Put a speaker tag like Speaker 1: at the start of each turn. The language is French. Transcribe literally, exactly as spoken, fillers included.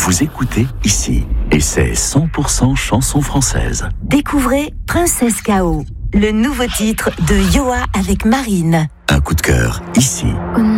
Speaker 1: Vous écoutez ici, et c'est cent pour cent chanson française.
Speaker 2: Découvrez Princesse K O, le nouveau titre de Yoa avec Marine.
Speaker 1: Un coup de cœur, ici.
Speaker 2: On